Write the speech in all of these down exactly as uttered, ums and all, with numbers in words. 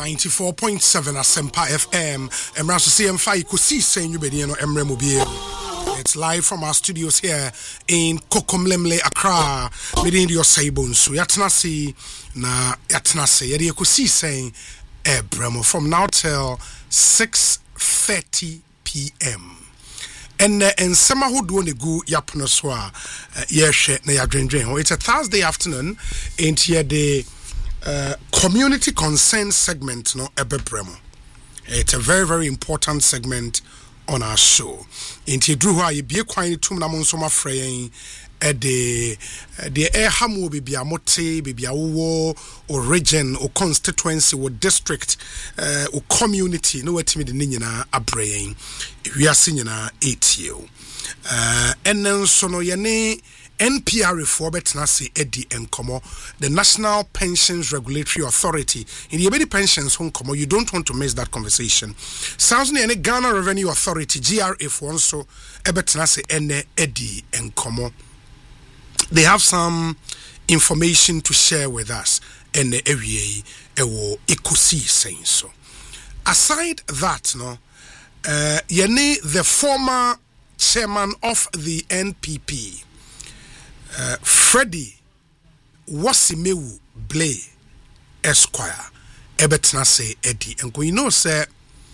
ninety-four point seven Asempa F M. Emraso C M five Kusi Senyu Bediano Emre Mobile. It's live from our studios here in Kokomlemle, Accra. Within your Saibon. So Yatnasi na Yatnasi. Yadi Kusi saying Ebremo from now till six thirty p.m. And and summer who do the go yapno swa yeshe na yadwendwen. It's a Thursday afternoon and here the uh, community concern segment no ebebremo. It's a very very important segment on our show. Inti drew ha ye bie kwan tum na monso mafrey e de de e hamu bibia mote bibia wo or region or constituency or district uh, or community no watimi de nyina abrayen we are seeing na etio uh and then so no ye ne N P R for betna say edi enkomo the National Pensions Regulatory Authority in the many pensions home komo you don't want to miss that conversation. Sounds ne Ghana Revenue Authority G R A for so ebetna say ene edi enkomo. They have some information to share with us and the area ewo ikusi saying so. Aside that no uh yene the former chairman of the N P P Uh, Freddie Wasimewu Blay Esquire Ebetna say Eddie and you know say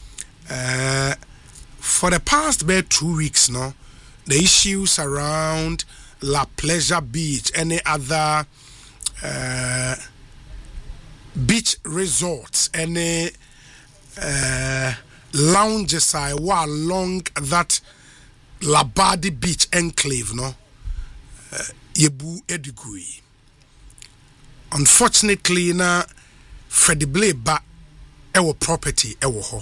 uh, for the past about two weeks now the issues around La Pleasure Beach any other uh, beach resorts any uh, lounges I were along that Labadi Beach enclave no uh, yebu edigui. Unfortunately, na Freddie Blay ba ewo property ewo ho,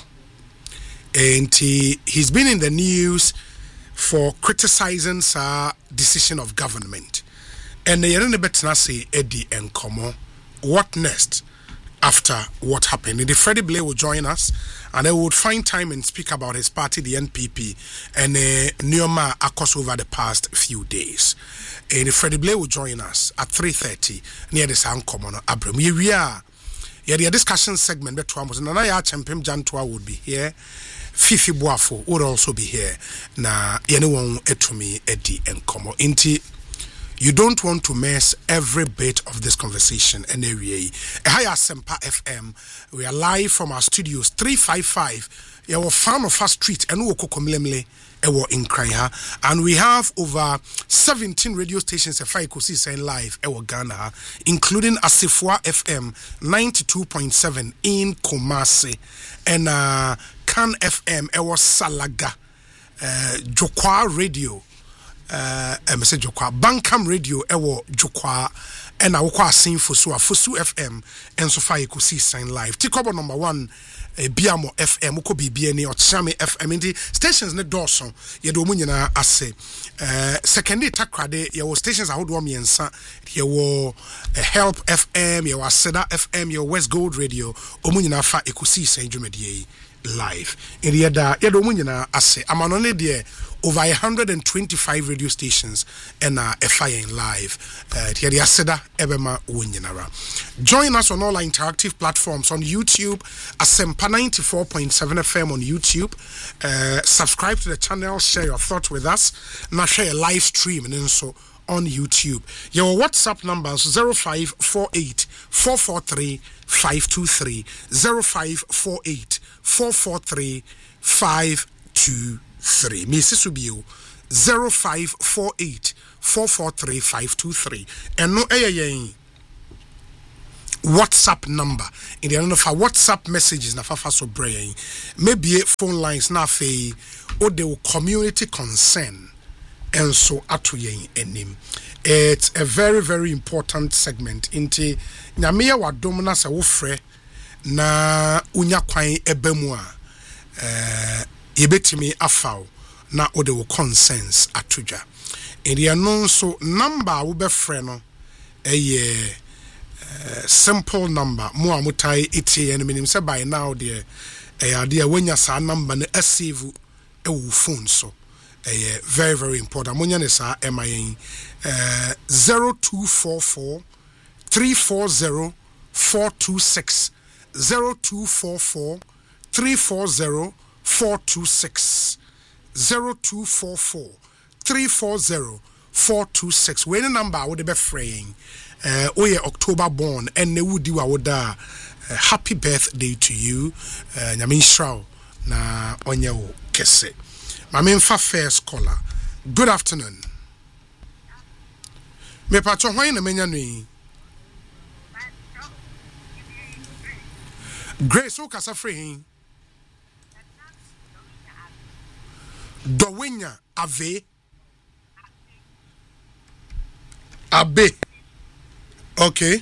and he, he's been in the news for criticizing sa decision of government. And the yerene betna say Eddie and Komo, what next after what happened? The Freddie Blay will join us, and they would find time and speak about his party, the N P P, and uh, Neoma across over the past few days. And Freddie Blay will join us at three thirty near the Sound Common Abram. We are yeah, the discussion segment between us and Naya Champim Jantua would be here. Fifi Boafo would also be here. Na anyone etumi Eddie and Komo Inti. You don't want to miss every bit of this conversation and area. Ehaya Sempa F M. We are live from our studios three fifty-five. Your farm of our street and Wokokomlemle. In Kraya, and we have over seventeen radio stations if I could see saying live ewo Ghana, including Asifwa F M ninety-two point seven in Kumasi and uh, Can F M ewo Salaga, uh, Jokwa Radio, uh, I say Jokwa Bankam Radio ewo Jokwa and Awokwa Sin Fusu Fusu F M and so far you could see sign live. Tikobo number one. Biamo F M uko B B N or Chame F M indi stations ne Dawson ye do mu nyina ase eh secondary takrade ye wo stations ahodo miensa ye wo Help F M ye wo Aseda F M ye West Gold Radio omu nyina fa ekusi san dwumadie live indi ye da ye do mu nyina ase amano ne de over one hundred twenty-five radio stations and uh, F I N live uh, here the Aseda Ebema Wunyinara. Join us on all our interactive platforms on YouTube, Asempa ninety-four point seven F M on YouTube. Uh, subscribe to the channel, share your thoughts with us, now share a live stream and then so on YouTube. Your WhatsApp numbers zero five four eight four four three five two three zero five four eight four four three five two three. Missus Ubio zero five four eight four four three five two three. And no a WhatsApp number. In the end of our WhatsApp messages na fafa so brain. Maybe phone lines na fe or the community concern. And so atu yen enim. It's a very very important segment. Inti nyamia wa domina sa wofre na unya kwan ebemua. Uh, yebetimi afaw na ode wo consensus atoja eri anon so number wo be frɛ no eye uh, simple number mo amutai eti en minim se by now there eh ade a wonya sa number na save e wo phone so eh very very important monya ne sa emayen uh, zero two four four three four zero four two six zero two four four three four zero four two six zero two four four three four zero four two six. When the number would be fraying, uh, oh yeah, October born, and they would do our da. Happy birthday to you, uh, Nyamin Shrow na onye kese. My main fa first caller. Good afternoon. Me patcho hwan na menya no. Grace o kasa free. Dowenya ave. Abe. Okay.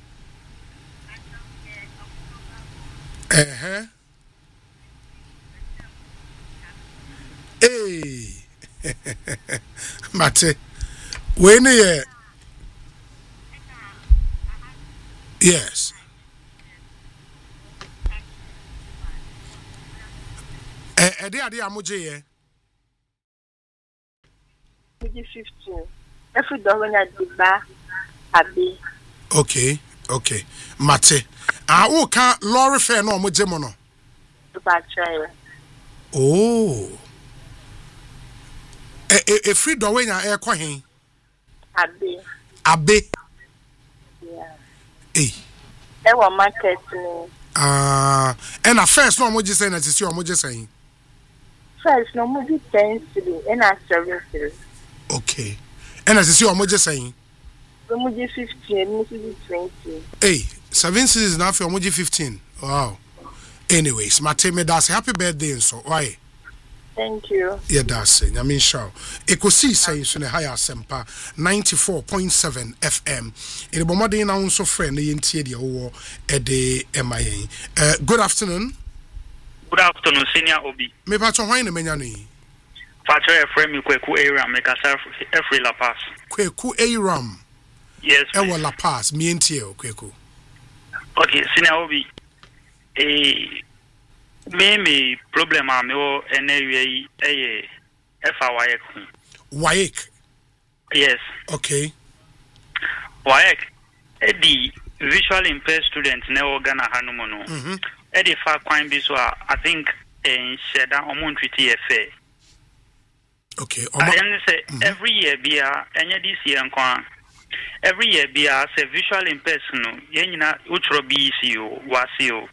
Uh-huh. Hey. Mate. When you yes. Eh eh dey ade amoje ye. fifteen. Every dog when I do ba abi. Okay, okay. Mate. Ah, o ka lorry fare no mo je mo no. Ba try. Oh. E e e free do when ya e kwa hen. Abi. Abi. Yeah. Eh. E wa market ni. Ah, and at first no mo je say na ti si o mo je say. First no mo di ten cedi and a seven cedi. Okay. And as you see, I'm just saying, Omoji fifteen, Omoji twenty. Hey, seven seasons now for Omoji fifteen. Wow. Anyways, my team, that's happy birthday and so why? Thank you. Yeah, that's it. I mean, sure. Ekosi saying so the higher sempa ninety-four point seven F M. In the Bomadi now so friend the N T A the war at the M I A. Uh, good afternoon. Good afternoon, Senior Obi. Me patcho hwan na menya ni. Patcho Efrem Kweku Aram make us Efre La Paz. Kweku Aram. Yes. E wa La Paz, me N T A Kweku. Okay, Senior Obi. Eh me me problem am o enewei eh F A Y E. Wayek. Yes. Okay. Wayek edi visual impaired students na Ghana hanumo no. Mhm. Edi fa kwan bi so I think en sheda omo ntwiti efe. Okay. I um, say mm-hmm. every year bia enye this year nkwa every year bia say visual impaired no ye nyina utro B C O wasi o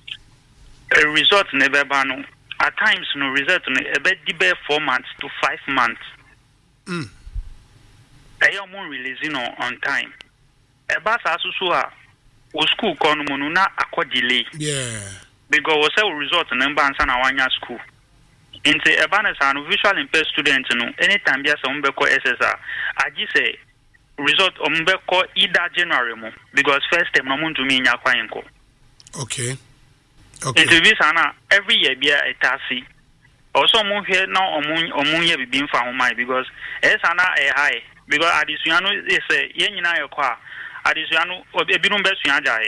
a result never bano at times no result no ebe dibe four months to five months. Mm. They are more releasing on time. Eba sa susu a o school kono mo no na akọ delay. Yeah. Because we say result number ansa na wanya school. Into Ebana and visual impaired students, no, anytime there's a Umbeko S S R, I just say result Umbeko either January because first time no moon to me in Yakwainko. Okay. Okay. Into this, Anna, every year be a taxi. Also, move here now or moon or moon year being found my because as Anna a high because Adisuano is a Yenina qua Adisuano or Ebinum Bessuanjai.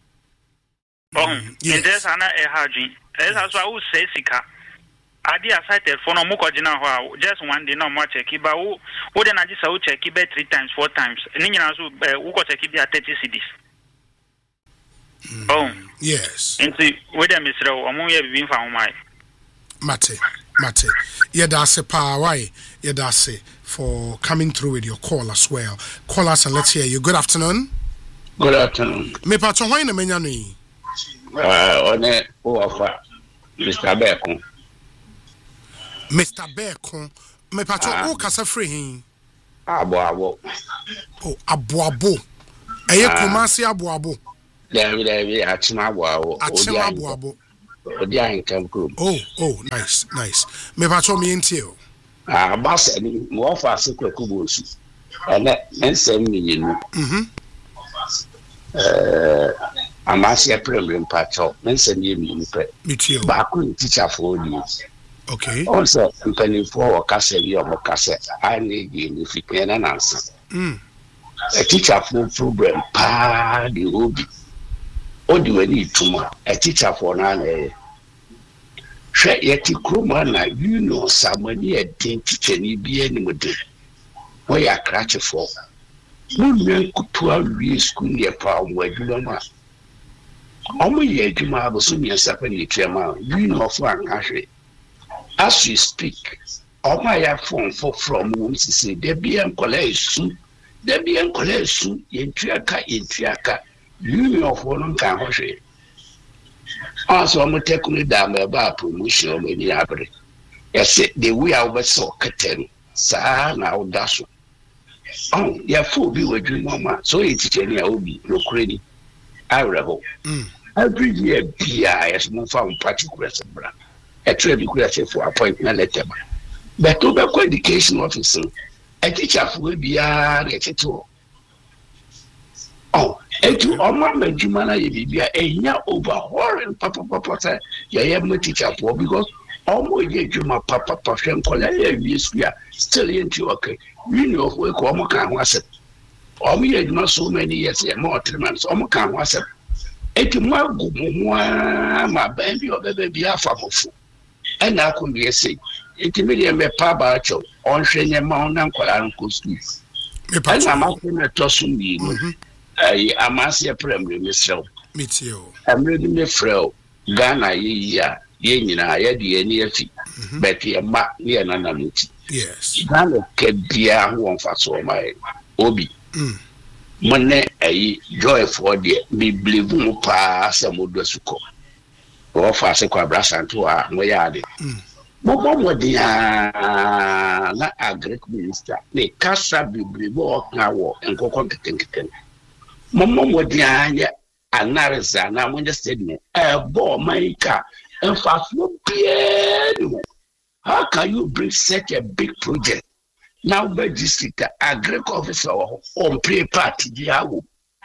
Oh, and there's Anna a Haji. As I would say, Sika. I did cited for no more just one day no more check but who wouldn't I just check it three times, four times, and then you know, who got check it at thirty C Ds. Oh, yes. And see, whether Mister Omo have been found my Mate, Mate. Yeah, that's a power. Why? Yeah, that's it for coming through with your call as well. Call us and let's hear you. Good afternoon. Good afternoon. Me patron, why na menya ni? Uh, on it, over Mister Bacon. Mister Bacon, me patron, oh, kasa free him. Abo abo. Oh, abo abo. Eye kumasi abo abo. There, there, achima abo abo. Achima abo abo. Odia income group. Oh, oh, nice, nice. Me patron me ntio. Ah, boss, any more fast Kweku Bosu. And that and send me you know. Mhm. Uh, I'm actually a premium patron. Men send you me ntio. Ba ku teacher for you. Okay. Also, company for Castle, your Cassette. I need you if you can answer. Mm. A teacher for program, pa the hobby. Or do you need to a teacher for none? Share yet Krumana, you know, somebody a didn't teach any be any with it. Why you cratch for? No man could twelve years school near pound where you don't know. Omo ye adwuma aboso miensa pa ni tiama you know for anhwe as you speak omo ya phone for from wom sisi de bia nkola esu de bia nkola esu yentuaka yentuaka you know for no kan hwe also omo tekunu da ma ba promotion omo ni abre yes the way I was so keten sa na odaso oh ya fo bi wadwuma ma so yetiche ni a obi no kredi awrebo mm every year bia yes mo fa particular sebra e try be clear for appointment letter but to be education officer a teacher for bia re teto oh etu omo madwuma na ye bia enya overhauling papa papa say ye ye mo teacher for because omo ye dwuma papa papa hwe nkola ye wiesua still into okay you know we ko omo kan ho asep omo ye dwuma so many years ye more three months omo kan ho asep eti mo agu mo ma ba bi obebe bi afamofu ena akobi ese eti me de me pa ba cho onhwe nye ma ona nkwara nko school me pa na ma ko na tosu mi no ai amase primary me sel me tio amre di me frel Ghana ye ya ye nyina ya de ani afi but ye ma ye na na muti yes Ghana ke bia ho onfa so mai obi mm Money a joy for the be believe mu pa se modu asuko o fa se kwa brasanto a mo yaade mo bo mo dia na agric minister ne kasa be believe o kan wo enkoko ketenketen mo mo mo dia anya anarza na mo just said me e bo maika enfa fo bie how can you bring such a big project now by district agric officer on play party diawo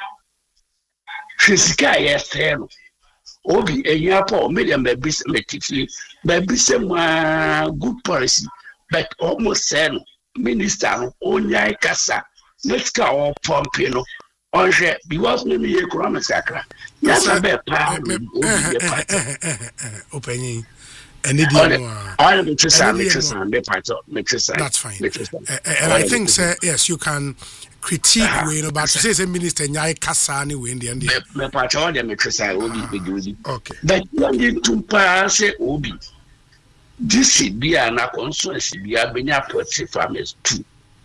fisika yesero obi enyapo medium be metifi be some good policy but almost said minister onya kasa let's go pump you know onje because me me economic sakra yes be pa opening and it that's fine. Uh, and I think, sir, yes, you can critique uh-huh. when about to say, say, Minister Nyai Kasani when the end. Me pacho de me try obi be okay. But you need to pass obi. This is be an constituency be a benya poetry farmers too.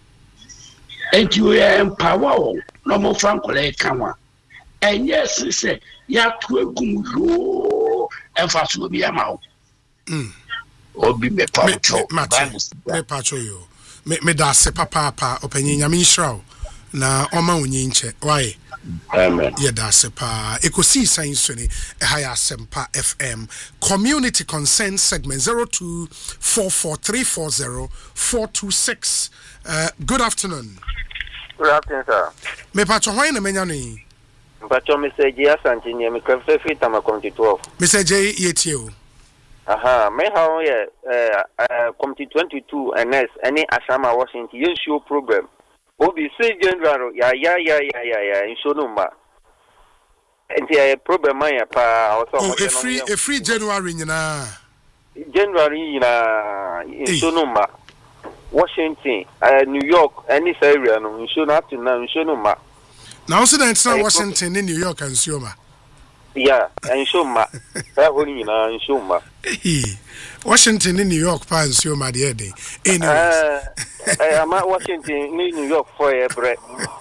And you empower no more franco like kanwa. And yes, say ya to gumro and fast will be a mouth. Mm. Obi me pacho me pacho yo me me da se papa pa opanyi nyame nhyraw na oma onyi nche why amen ye da se pa ekosi san so ni haya sempa F M community consent segment zero two four four three four zero four two six. Uh, good afternoon. Good afternoon, sir. Me pacho why na menya ni pacho me say J Asante ni me kwefe fit am committee twelve me say J yetio. Aha, me how yeah, uh, uh, committee twenty-two and S any Asama Washington you show program. Obi say general ya ya ya ya ya ya in show number. And the problem my pa also oh, a free a free January nyina. January na in show number. Washington, uh, New York, any area no in show not to now in show number. Now so that Washington in New York and Sioma. Yeah, and show ma. That one you know, and show ma. Washington in New York, pa and show ma the day. Anyway, uh, I'm at Washington, New York for a break.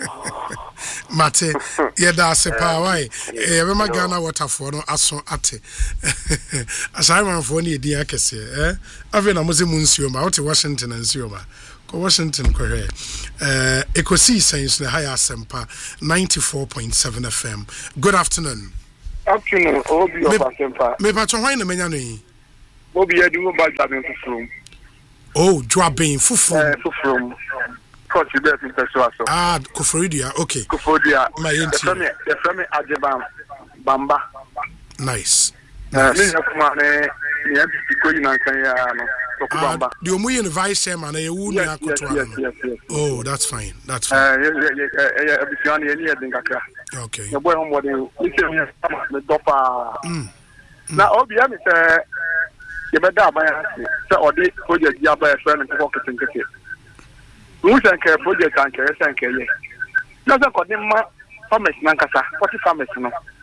Mate, yeah, that's a power. Why? Eh, we magana water for no aso ate. Assignment for ni di akese. Eh, ave na moze munsio ma. What Washington and Sioma. Ko Washington ko here. Eh, ekosi science na higher sempa ninety-four point seven F M. Good afternoon. Afternoon, Obi of Asempa. Me pacho why na menya no yi? Obi edu ba jabin fufrum. Oh, jwabin fufrum. Eh, fufrum. Coach you there in Pessoa. Ah, Koforidia, okay. Koforidia. My yenti. The family Ajebam Bamba. Nice. Eh, me kuma ne ne abi ko yin kan ya no. Ah, the omu in vice chairman e wu na akotwa no. Oh, that's fine. That's fine. Eh, eh, eh, abisiani ye ni edin kakra. Okay. The boy on body, we say me dopa. Na obi ya mi say ye beda aban say odi project ya ba e friend ko ketin ketin. We say ke project anke say ke ye. Na say ko ma farmers nan kasa, forty farmers no.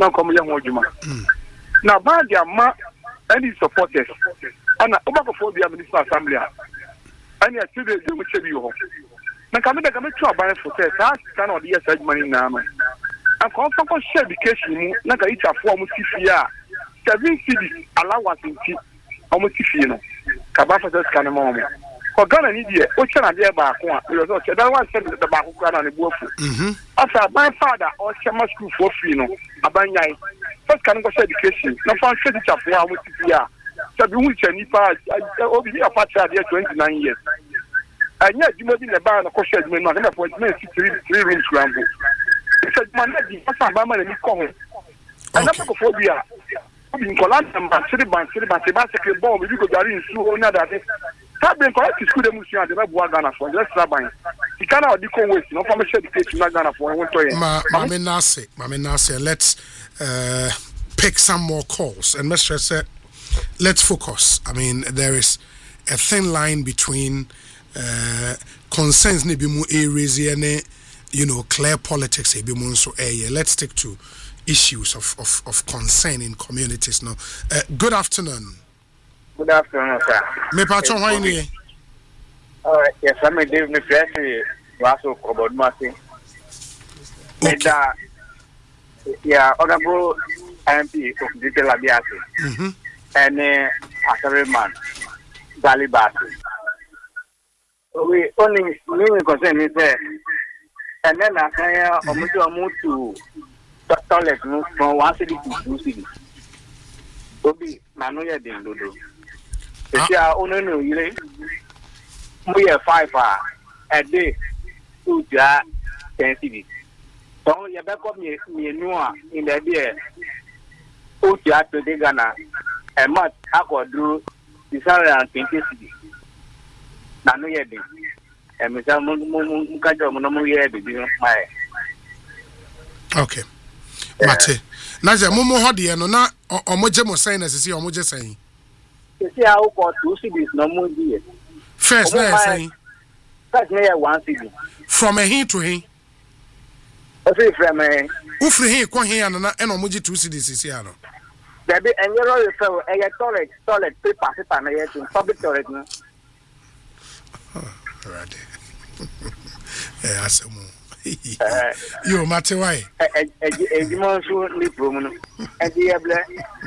na come here hojuma na ba dia ma any supporters ana obakophobia municipal assembly ani ati de de mu chebi ho na kame de kame tu aban for say ta kana odi yes adwuma ni na no and come for share education mu na ka icha fo mu sifia seven cities allowance nti omu sifia no ka ba for say kana mo mo ko gana ni die o chana de ba ko a yo so che da wan se de ba ko kana ne buafu mhm asa ban father o chama school for free no abanyai first kana go share education na fa share teacher fo a mu sifia sabi hu chani pa obi ya fa cha de twenty-nine years anya djuma bi ne ba na ko share djuma no na for djuma three three rooms rambo se djuma na di asa ba ma na mi ko ho ana ko phobia obi nkola namba three ban three ban se ba se ke bomb bi ko dari nsu o na da de sabi nkola ti school de musu ade ba bua Ghana for let's raban ikana odi ko wait no for share education na Ghana for won to ye ma ma me na say ma me na say let's uh pick some more calls and Mister said let's focus. I mean, there is a thin line between uh, concerns, ne bimu areas, you know, clear politics. So, let's stick to issues of, of, of concern in communities now. Uh, good afternoon. Good afternoon, sir. Me patron, why ni? All right, yes, I'm a David Mifresi. Waso Kobodmasi. Okay. Yeah, honorable M P of Detail Abiasi. Mm-hmm. And uh, as a man, Galibati. We only mean concern is there. And then I say, I'm going to move to toilet from one city to two cities. Obi, Manoya Dindodo. If you are only no, you we are five a day to ten cities. So you back up me in the day. Utia to the Ghana. A month I could do six hundred twenty cities. Nano yedi. And Mister Mukajo Monomu yedi. Okay. Mate. Naja Momo Hodi and na Omoje mo saying as you see Omoje saying. You see how got two cities no more years. First, na saying. First, na one city. From a hin to hin. Okay, from a. Ufri hin kwa hin and na and Omoje two cities is here. Baby, and you're all refer a toilet, toilet paper, paper, and a public toilet. Right. Eh, asemo. You matter why? A demon should leave room. And the abler.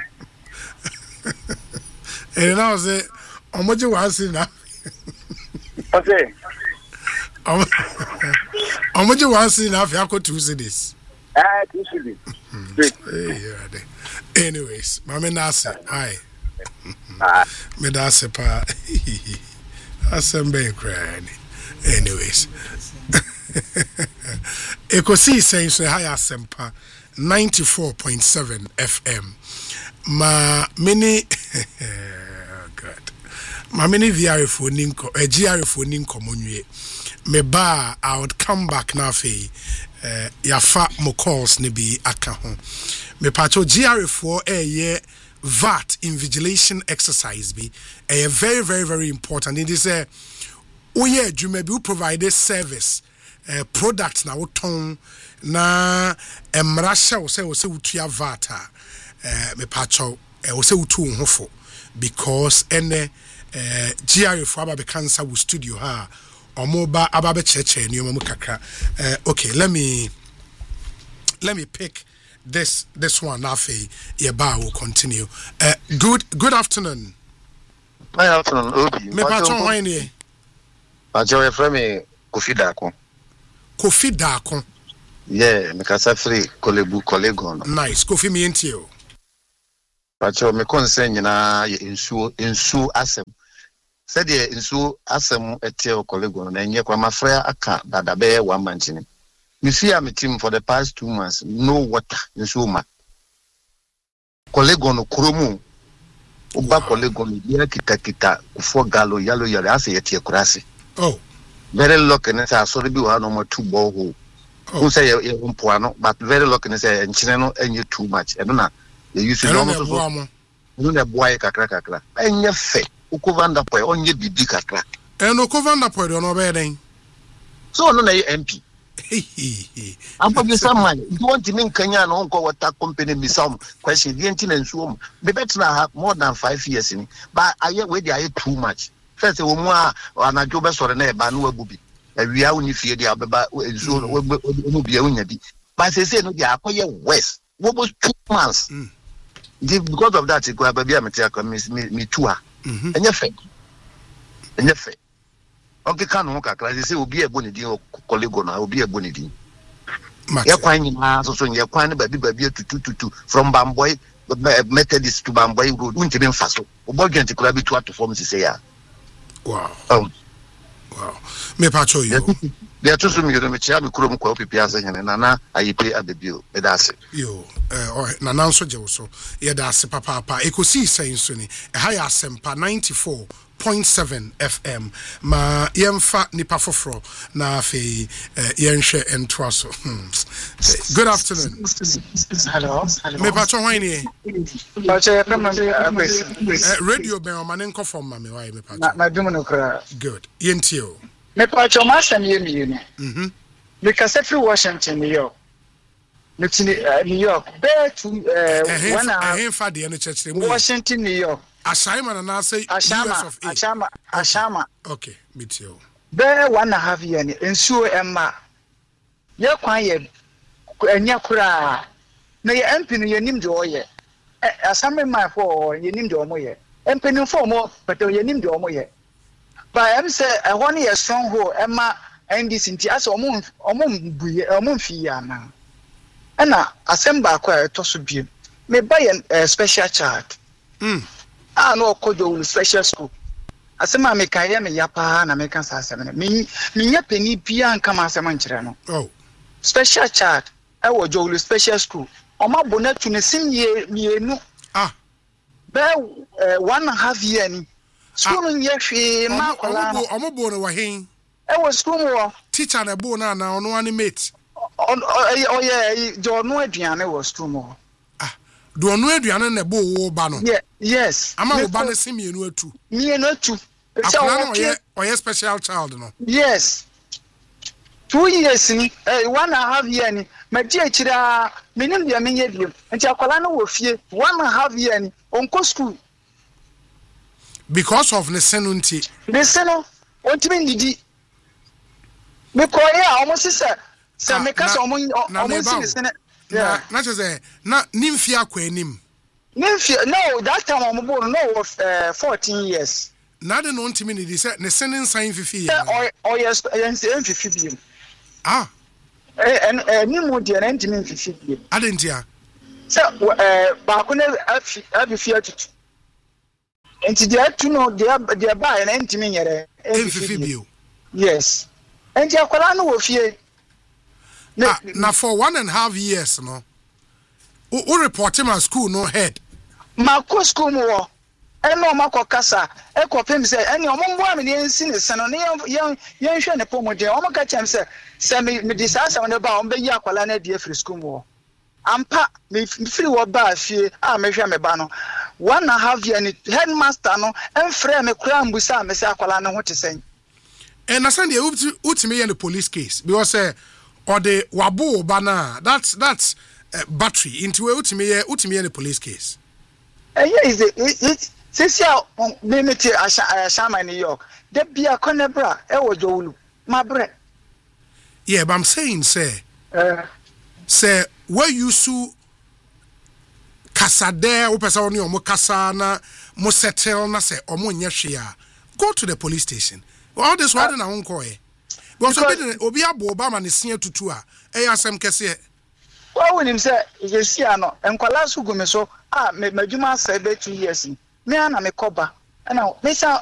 And now say, how much you want to now? Okay. How much you want to now? If you go to see this. Ah, two cities. Anyways, Mama Nasa, aye. Me Nasa pa. Asembe crying. Anyways. Ekosi saying so high asempa ninety-four point seven F M. Ma many oh God. Ma many V R F ninko, a G R F ninko monye. Me ba I would come back na fe. Uh, yafa mo calls ne bi aka ho me pacho G R F a ye V A T invigilation exercise bi a very very very important. It is a oye adwuma bi who provide a service uh, product na woton na emra hye wo se wo se wutua V A T uh, me pacho wo se wutu ho fo because ene uh, G R F aba be cancer wo studio ha Omoba ababe cheche ni omo kakra. Uh, okay, let me let me pick this this one. Nafe Yeba will continue. Uh, good good afternoon. Good afternoon, Obi. Me patron wine. Patron e frame me Kofi Dako. Kofi Dako. Yeah, me kasa free Kolebu Kolegon. Nice. Kofi mi entio. Patron me concern na insu insu asem. Said ye insu asem etie Kolegon na nye kwa mafra aka dadabe one manchini. You see I'm a team for the past two months, no water insu ma. Kolegon kurumu Uba Kolegon ya kita kita kufo galo yalo yale ase yetie kurasi. Oh. Very lucky na say so bi wa no more two borehole. Who say ye mpoano but very lucky na say enchine no enye too much. E na ye use no so so. No na boy kakra kakra. Enye fe. Ukovanda po onye bibi kakra. E no kovanda po do no be den. So no na M P. I'm probably someone. You want to mean Kenya no go water company me some question. The internet so be better have more than five years in. But I hear where they are too much. First, a woman on a job or a neighbor no bubi. We are only fear the ababa so will be a but they say no, they are quite west. What was two months? Because of that, it could be a material me too. And your friend. And your friend. Okay, can no kakra say obi e boni din colleague na obi e boni din ya kwan nyina so so ya kwan ba bi ba bi tutu tutu from Bamboy Methodist to Bamboy road unti be mfa so obodwenti kura bi to ato form say ya wow oh wow me pa cho yo ya to so mi do me chia mi kuro mu kwa opipi asa nyane na na ayipe abebio be da ase yo eh oh na na nso je wo so ye da ase papa papa ekosi sen so ni e ha ya asempa ninety-four point seven F M ma yemfa nipa foforo na fe yenhwe entwaso. Good afternoon. Hello. Hello. Me pacho hwan ni? Pacho e radio ben o mane nko from ma me why me pacho. Na na dum no kra. Good. Yentio. Me pacho ma sam ye mi ni. Mhm. Me kase fi Washington, New York. Me tini New York. Be to one I hear fa de no church Washington, New York. Ashama na say Ashama, U S of A. Ashama, Ashama. Okay, me too. Be one and a half year ni ensuo emma. Ye kwan ye enya kura. Na ye M P no ye nim de oye. Asame my for ye nim de omo ye. M P no for mo but ye nim de omo ye. But em say e ho ye stronghold emma N D C nti ase omo omo buye omo mfi ya na. Ana asemba akwa to so biem. Me buy a special child. Mm. Ah no kojo special school. Asema me kan ye me yapa na me kan sa asem me me nya pani bia nka ma asem nkyere no. Oh. Special child e wo jo special school. O ma bo na tu ne sim ye mienu. Ah. Be uh, one and a half year ni. School no ye hwe ma kola no. Omo bo no wa hen. E wo school mo. Teacher na bo na na ono animate. On oh yeah, jo no aduane wo school mo. Do onu aduane na bo wo ba no. Yeah, yes. Ama wo ba na sim mienu atu. Mienu atu. Akona no ye oye special child no. Yes. Two years ni eh one and a half year ni magi akira menim dia menye biem. Nti akwala no wo fie one and a half year ni onko school. Because of nesenunti. Neseno ontimi ndidi. Me koye a omo sise se me kasa omo omo sise na na say na nimfia akwanim. Nimfia no that time omo bo no was uh, fourteen years. Na de no ntimi ni di say ne senen sign fifi. Oh oh yes yes fifi biem. Ah. Eh eh ni mo dia na ntimi fifi biem. Adentia. So eh ba ko na afi afi atutu. Enti dia tu no dia dia ba na ntimi nyere fifi biem. Yes. Enti akwala no wo fie. Ah, now for one and a half years, no. Who report him at school no head? Ma ko school mo. E no ma ko kasa. E ko pem say eni omo mbo am ne nsi ne sano ne yen yen hwe ne pomo de. Omo ka chem say say me me disasa ne ba omo be yi akwala na die free school mo. Ampa me free wo ba fie a me hwe me ba no. One and a half year ni headmaster no emfre me kura mbusa me say akwala ne ho te sen. And na send the ultimate in the police case because uh, or the wabo bana that's that's uh, battery into ultimate ultimate in the police case. Eh yeah is it since ya limit ashama in New York de bia konebra e wo jowulu mabre. Yeah, but I'm saying say uh say where you su kasa there wo pesa oni omo kasa na mo settle na say omo nya hwe a go to the police station. All this why na won call e. Because obi abo Obama ne sia tutu a e asem kese. Wa wonim say ye sia no enkwala su gume so ah me madwuma say be two years me ana me koba ana me sa